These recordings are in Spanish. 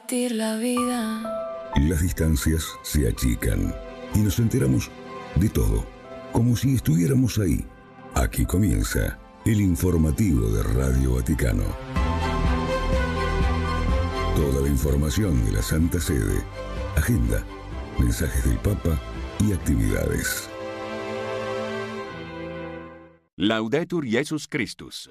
compartir la vida. Las distancias se achican y nos enteramos de todo, como si estuviéramos ahí. Aquí comienza el informativo de Radio Vaticano. Toda la información de la Santa Sede, agenda, mensajes del Papa y actividades. Laudetur Jesus Christus.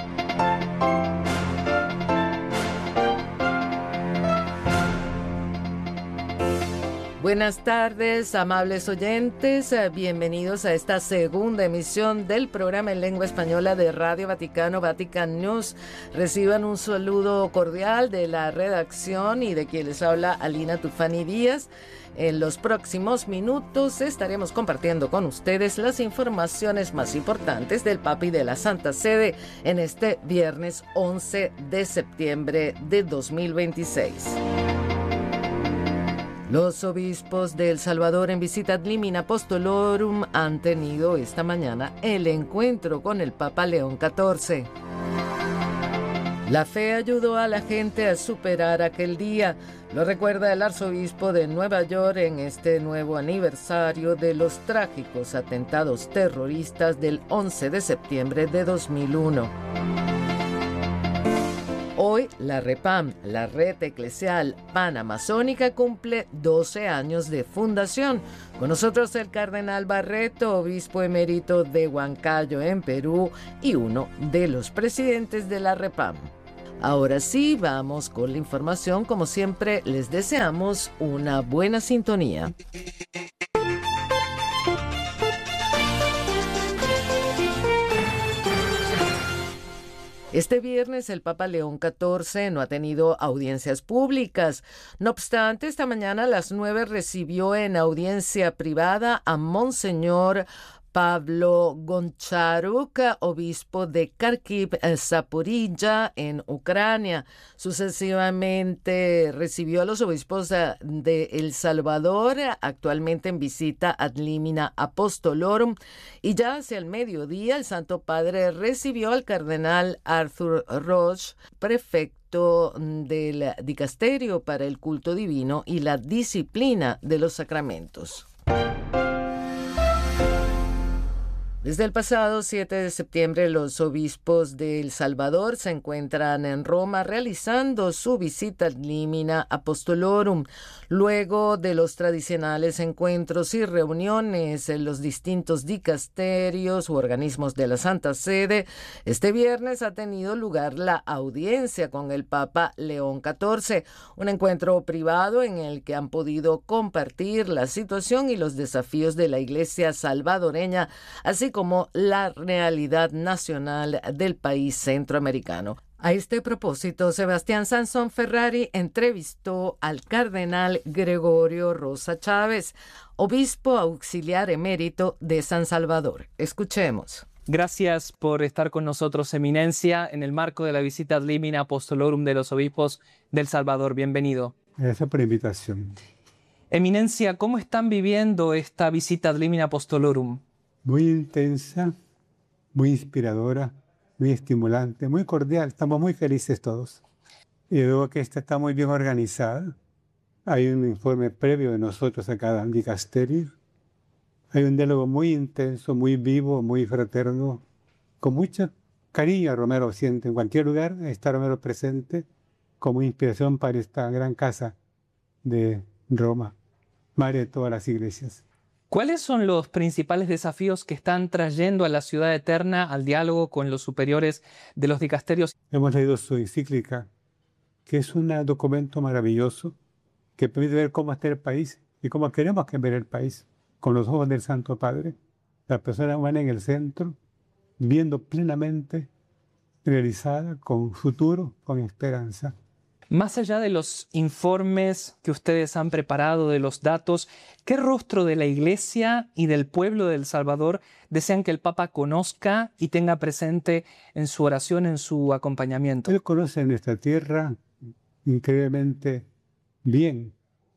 Buenas tardes, amables oyentes. Bienvenidos a esta segunda emisión del programa en lengua española de Radio Vaticano, Vatican News. Reciban un saludo cordial de la redacción y de quien les habla, Alina Tufani Díaz. En los próximos minutos estaremos compartiendo con ustedes las informaciones más importantes del Papa y de la Santa Sede en este viernes 11 de septiembre de 2026. Los obispos de El Salvador en visita ad limina apostolorum han tenido esta mañana el encuentro con el Papa León XIV. La fe ayudó a la gente a superar aquel día, lo recuerda el arzobispo de Nueva York en este nuevo aniversario de los trágicos atentados terroristas del 11 de septiembre de 2001. Hoy la REPAM, la Red Eclesial Panamazónica, cumple 12 años de fundación. Con nosotros el cardenal Barreto, obispo emérito de Huancayo en Perú y uno de los presidentes de la REPAM. Ahora sí, vamos con la información. Como siempre, les deseamos una buena sintonía. Este viernes el Papa León XIV no ha tenido audiencias públicas. No obstante, esta mañana a las 9 recibió en audiencia privada a Monseñor Pablo Goncharuk, obispo de Kharkiv, Zaporilla, en Ucrania. Sucesivamente recibió a los obispos de El Salvador, actualmente en visita ad limina apostolorum, y ya hacia el mediodía el Santo Padre recibió al cardenal Arthur Roche, prefecto del Dicasterio para el Culto Divino y la Disciplina de los Sacramentos. Desde el pasado 7 de septiembre, los obispos de El Salvador se encuentran en Roma realizando su visita ad limina apostolorum. Luego de los tradicionales encuentros y reuniones en los distintos dicasterios u organismos de la Santa Sede, este viernes ha tenido lugar la audiencia con el Papa León XIV, un encuentro privado en el que han podido compartir la situación y los desafíos de la Iglesia salvadoreña, así como la realidad nacional del país centroamericano. A este propósito, Sebastián Sansón Ferrari entrevistó al cardenal Gregorio Rosa Chávez, obispo auxiliar emérito de San Salvador. Escuchemos. Gracias por estar con nosotros, Eminencia, en el marco de la visita ad limina apostolorum de los obispos del Salvador. Bienvenido. Gracias por la invitación. Eminencia, ¿cómo están viviendo esta visita ad limina apostolorum? Muy intensa, muy inspiradora, muy estimulante, muy cordial. Estamos muy felices todos. Y veo que esta está muy bien organizada. Hay un informe previo de nosotros a cada dicasterio. Hay un diálogo muy intenso, muy vivo, muy fraterno, con mucho cariño. Romero siente en cualquier lugar, está Romero presente como inspiración para esta gran casa de Roma, madre de todas las iglesias. ¿Cuáles son los principales desafíos que están trayendo a la ciudad eterna al diálogo con los superiores de los dicasterios? Hemos leído su encíclica, que es un documento maravilloso que permite ver cómo está el país y cómo queremos que ver el país, con los ojos del Santo Padre, la persona humana en el centro, viendo plenamente, realizada, con futuro, con esperanza. Más allá de los informes que ustedes han preparado, de los datos, ¿qué rostro de la Iglesia y del pueblo de El Salvador desean que el Papa conozca y tenga presente en su oración, en su acompañamiento? Él conoce nuestra tierra increíblemente bien.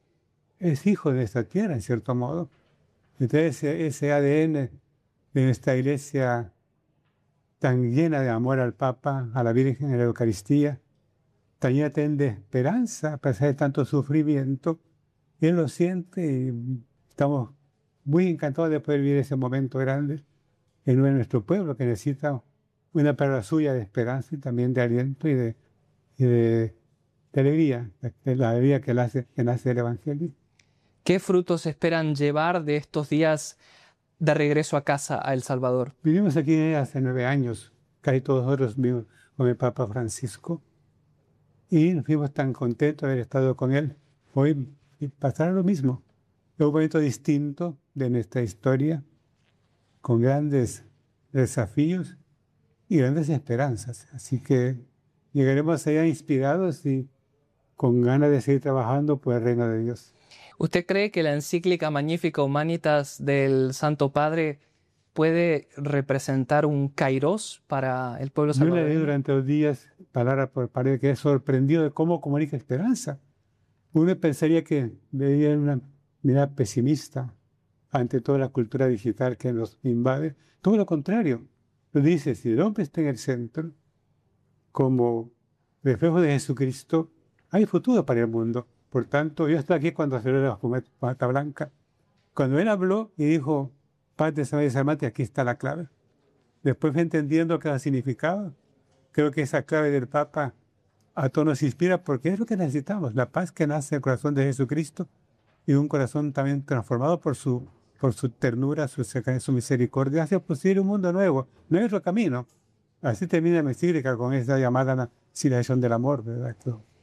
Es hijo de esta tierra, en cierto modo. Entonces ese ADN de nuestra Iglesia tan llena de amor al Papa, a la Virgen, a la Eucaristía, también de esperanza a pesar de tanto sufrimiento. Él lo siente y estamos muy encantados de poder vivir ese momento grande en nuestro pueblo que necesita una palabra suya de esperanza y también de aliento y de alegría, de la alegría que nace del Evangelio. ¿Qué frutos esperan llevar de estos días de regreso a casa a El Salvador? Vivimos aquí hace 9 años, casi todos nosotros vivimos con el Papa Francisco y nos fuimos tan contentos de haber estado con él. Hoy pasará lo mismo, es un momento distinto de nuestra historia, con grandes desafíos y grandes esperanzas. Así que llegaremos allá inspirados y con ganas de seguir trabajando por el reino de Dios. ¿Usted cree que la encíclica Magnificat Humanitas del Santo Padre puede representar un kairos para el pueblo salvadoreño? Yo le leí durante los días, palabra por palabra, que he sorprendido de cómo comunica esperanza. Uno pensaría que veía una mirada pesimista ante toda la cultura digital que nos invade. Todo lo contrario. Lo dice, si el hombre está en el centro, como reflejo de Jesucristo, hay futuro para el mundo. Por tanto, yo estoy aquí cuando se la Bata Blanca. Cuando él habló y dijo, paz de Samaria y Salmate, aquí está la clave. Después entendiendo qué significaba. Creo que esa clave del Papa a todos nos inspira porque es lo que necesitamos, la paz que nace del corazón de Jesucristo y un corazón también transformado por su ternura, su cercanía, su misericordia, hace posible un mundo nuevo, nuestro camino. Así termina mi encíclica con esa llamada civilización del amor, ¿verdad?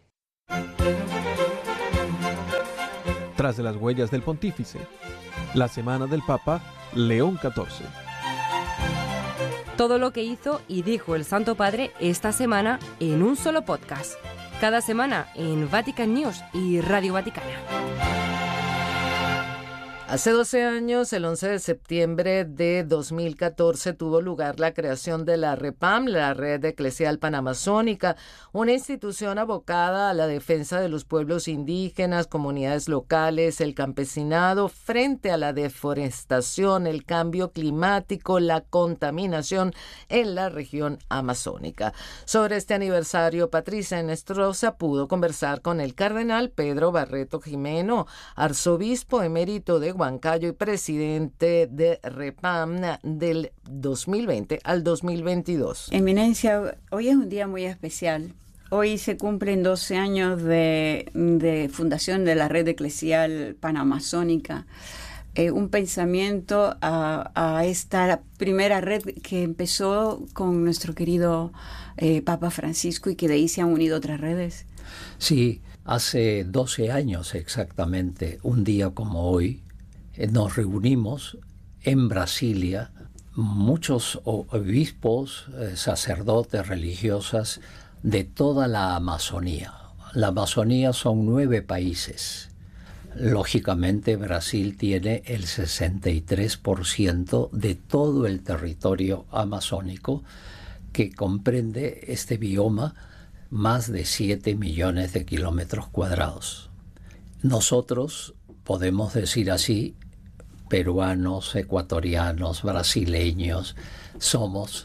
Tras de las huellas del pontífice, la semana del Papa León XIV. Todo lo que hizo y dijo el Santo Padre esta semana en un solo podcast. Cada semana en Vatican News y Radio Vaticana. Hace 12 años, el 11 de septiembre de 2014, tuvo lugar la creación de la REPAM, la Red Eclesial Panamazónica, una institución abocada a la defensa de los pueblos indígenas, comunidades locales, el campesinado, frente a la deforestación, el cambio climático, la contaminación en la región amazónica. Sobre este aniversario, Patricia Enestrosa pudo conversar con el cardenal Pedro Barreto Jimeno, arzobispo emérito de Huancayo y presidente de REPAM del 2020 al 2022. Eminencia, hoy es un día muy especial. Hoy se cumplen 12 años de fundación de la Red Eclesial Panamazónica. Un pensamiento a esta primera red que empezó con nuestro querido Papa Francisco y que de ahí se han unido otras redes. Sí, hace 12 años exactamente, un día como hoy, nos reunimos en Brasilia, muchos obispos, sacerdotes, religiosas de toda la Amazonía. La Amazonía son 9 países. Lógicamente, Brasil tiene el 63% de todo el territorio amazónico que comprende este bioma, más de 7 millones de kilómetros cuadrados. Nosotros, podemos decir así, peruanos, ecuatorianos, brasileños, somos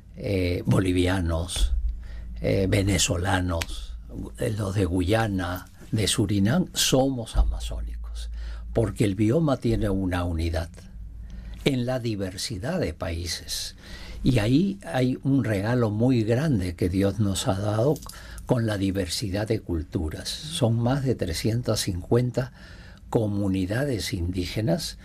bolivianos, venezolanos, los de Guyana, de Surinam, somos amazónicos, porque el bioma tiene una unidad en la diversidad de países. Y ahí hay un regalo muy grande que Dios nos ha dado con la diversidad de culturas. Son más de 350 comunidades indígenas,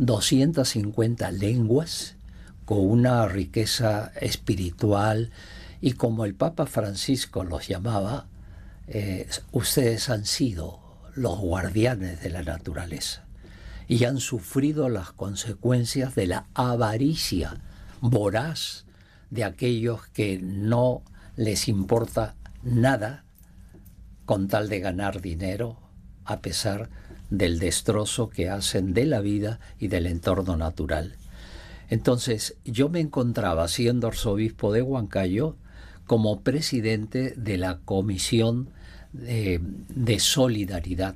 250 lenguas, con una riqueza espiritual, y como el Papa Francisco los llamaba, ustedes han sido los guardianes de la naturaleza y han sufrido las consecuencias de la avaricia voraz de aquellos que no les importa nada con tal de ganar dinero, a pesar del destrozo que hacen de la vida y del entorno natural. Entonces, yo me encontraba, siendo arzobispo de Huancayo, como presidente de la Comisión de Solidaridad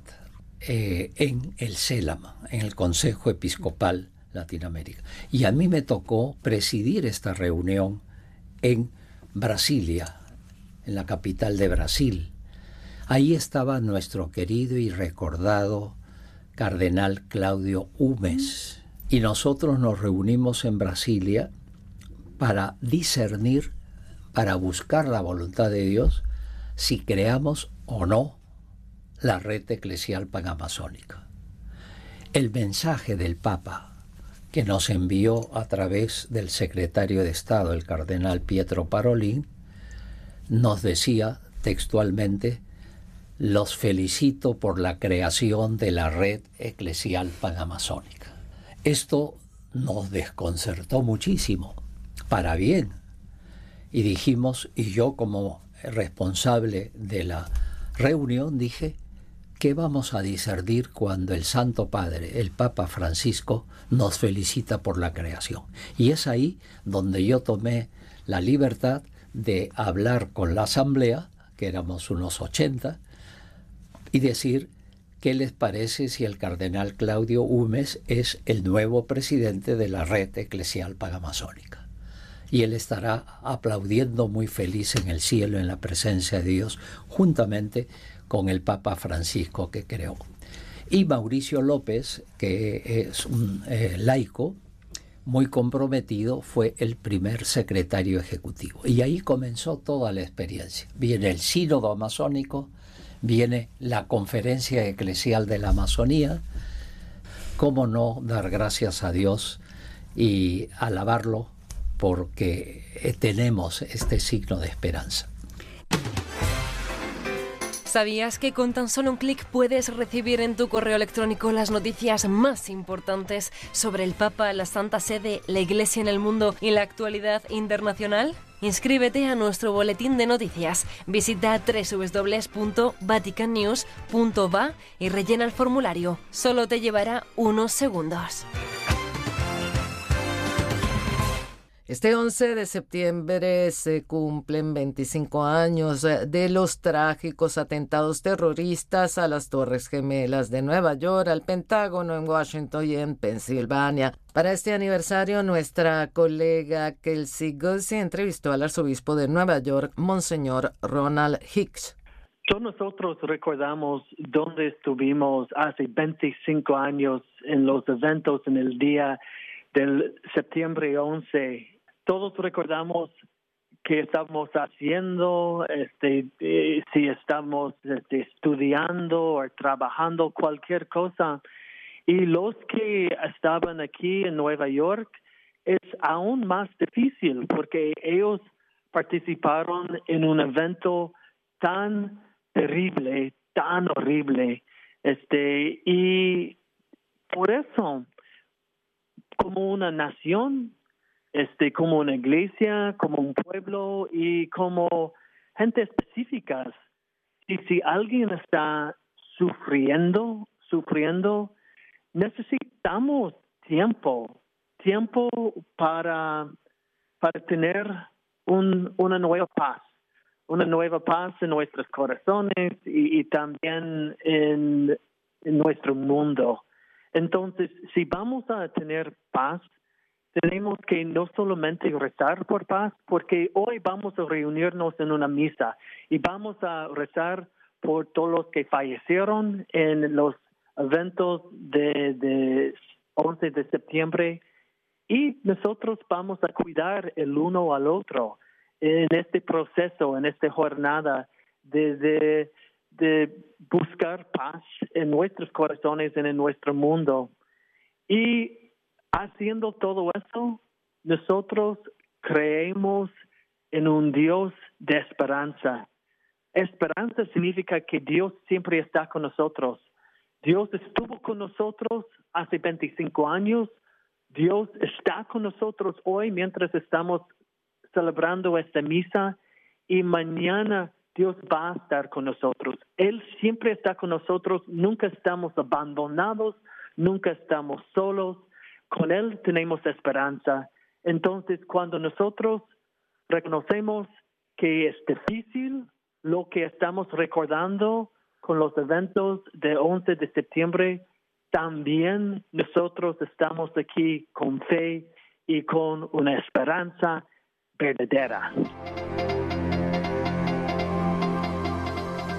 en el CELAM, en el Consejo Episcopal Latinoamérica. Y a mí me tocó presidir esta reunión en Brasilia, en la capital de Brasil, Ahí estaba nuestro querido y recordado cardenal Claudio Umes, y nosotros nos reunimos en Brasilia para discernir, para buscar la voluntad de Dios, si creamos o no la red eclesial panamazónica. El mensaje del Papa que nos envió a través del secretario de Estado, el cardenal Pietro Parolin, nos decía textualmente: los felicito por la creación de la red eclesial panamazónica. Esto nos desconcertó muchísimo, para bien. Y dijimos, y yo como responsable de la reunión dije, ¿qué vamos a discernir cuando el Santo Padre, el Papa Francisco, nos felicita por la creación? Y es ahí donde yo tomé la libertad de hablar con la asamblea, que éramos unos 80, y decir, ¿qué les parece si el cardenal Claudio Umes es el nuevo presidente de la red eclesial panamazónica? Y él estará aplaudiendo muy feliz en el cielo, en la presencia de Dios, juntamente con el Papa Francisco que creó. Y Mauricio López, que es un laico muy comprometido, fue el primer secretario ejecutivo. Y ahí comenzó toda la experiencia. Viene el sínodo amazónico, viene la conferencia eclesial de la Amazonía. ¿Cómo no dar gracias a Dios y alabarlo porque tenemos este signo de esperanza? ¿Sabías que con tan solo un clic puedes recibir en tu correo electrónico las noticias más importantes sobre el Papa, la Santa Sede, la Iglesia en el mundo y la actualidad internacional? Inscríbete a nuestro boletín de noticias. Visita www.vaticannews.va y rellena el formulario. Solo te llevará unos segundos. Este 11 de septiembre se cumplen 25 años de los trágicos atentados terroristas a las Torres Gemelas de Nueva York, al Pentágono en Washington y en Pensilvania. Para este aniversario, nuestra colega Kelsey Gussie entrevistó al arzobispo de Nueva York, Monseñor Ronald Hicks. Todos nosotros recordamos dónde estuvimos hace 25 años en los eventos en el día del septiembre 11. Todos recordamos qué estábamos haciendo, si estamos estudiando o trabajando, cualquier cosa. Y los que estaban aquí en Nueva York es aún más difícil porque ellos participaron en un evento tan terrible, tan horrible. Y por eso, como una nación, como una iglesia, como un pueblo y como gente específica. Y si alguien está sufriendo, necesitamos tiempo para tener una nueva paz en nuestros corazones y también en nuestro mundo. Entonces, si vamos a tener paz, tenemos que no solamente rezar por paz, porque hoy vamos a reunirnos en una misa y vamos a rezar por todos los que fallecieron en los eventos de 11 de septiembre y nosotros vamos a cuidar el uno al otro en este proceso, en esta jornada de buscar paz en nuestros corazones y en nuestro mundo. Y haciendo todo eso, nosotros creemos en un Dios de esperanza. Esperanza significa que Dios siempre está con nosotros. Dios estuvo con nosotros hace 25 años. Dios está con nosotros hoy mientras estamos celebrando esta misa. Y mañana Dios va a estar con nosotros. Él siempre está con nosotros. Nunca estamos abandonados. Nunca estamos solos. Con Él tenemos esperanza. Entonces, cuando nosotros reconocemos que es difícil lo que estamos recordando con los eventos de 11 de septiembre, también nosotros estamos aquí con fe y con una esperanza verdadera.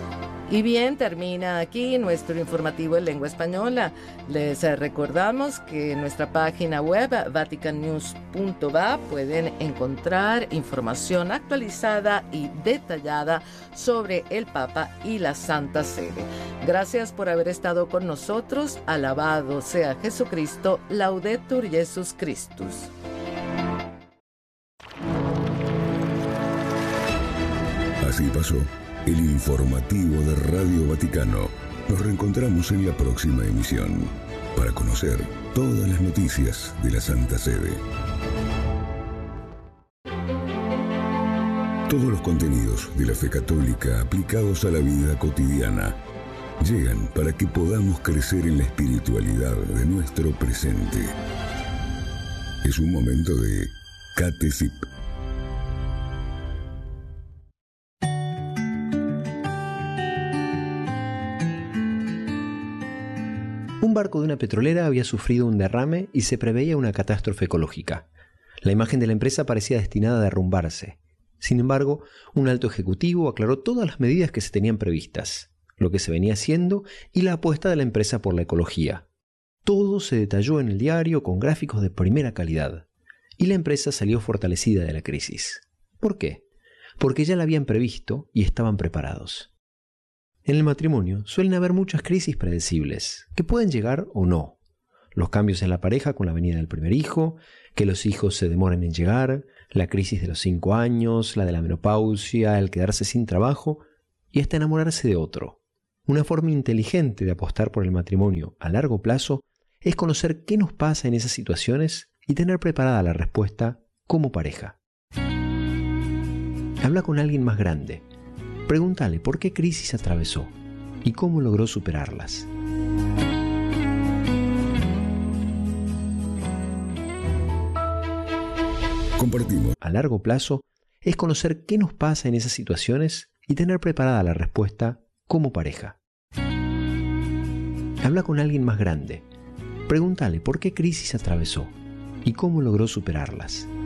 Y bien, termina aquí nuestro informativo en lengua española. Les recordamos que en nuestra página web vaticannews.va pueden encontrar información actualizada y detallada sobre el Papa y la Santa Sede. Gracias por haber estado con nosotros. Alabado sea Jesucristo. Laudetur Jesus Christus. Así pasó el informativo de Radio Vaticano. Nos reencontramos en la próxima emisión para conocer todas las noticias de la Santa Sede. Todos los contenidos de la fe católica aplicados a la vida cotidiana llegan para que podamos crecer en la espiritualidad de nuestro presente. Es un momento de Catecip. Un barco de una petrolera había sufrido un derrame y se preveía una catástrofe ecológica. La imagen de la empresa parecía destinada a derrumbarse. Sin embargo, un alto ejecutivo aclaró todas las medidas que se tenían previstas, lo que se venía haciendo y la apuesta de la empresa por la ecología. Todo se detalló en el diario con gráficos de primera calidad, y la empresa salió fortalecida de la crisis. ¿Por qué? Porque ya la habían previsto y estaban preparados. En el matrimonio suelen haber muchas crisis predecibles, que pueden llegar o no. Los cambios en la pareja con la venida del primer hijo, que los hijos se demoren en llegar, la crisis de los 5 años, la de la menopausia, el quedarse sin trabajo y hasta enamorarse de otro. Una forma inteligente de apostar por el matrimonio a largo plazo es conocer qué nos pasa en esas situaciones y tener preparada la respuesta como pareja. Habla con alguien más grande. Pregúntale por qué crisis atravesó y cómo logró superarlas. Compartimos. A largo plazo es conocer qué nos pasa en esas situaciones y tener preparada la respuesta como pareja. Habla con alguien más grande. Pregúntale por qué crisis atravesó y cómo logró superarlas.